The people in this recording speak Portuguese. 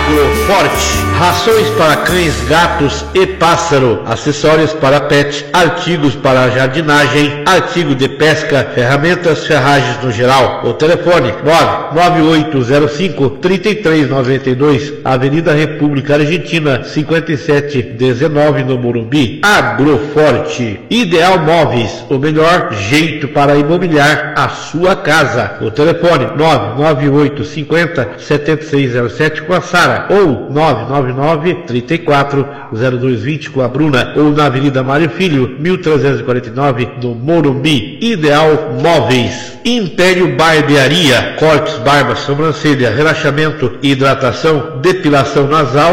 Agroforte, rações para cães, gatos e pássaro, acessórios para pet, artigos para jardinagem, artigo de pesca, ferramentas, ferragens no geral. O telefone 99805-3392, Avenida República Argentina 5719, no Morumbi. Agroforte, Ideal Móveis, o melhor jeito para imobiliar a sua casa. O telefone 99850-7607 com a Sara, ou 999-340220 com a Bruna, ou na Avenida Mário Filho 1349, no Morumbi. Ideal Móveis. Império Barbearia, cortes, barba, sobrancelha, relaxamento, hidratação, depilação nasal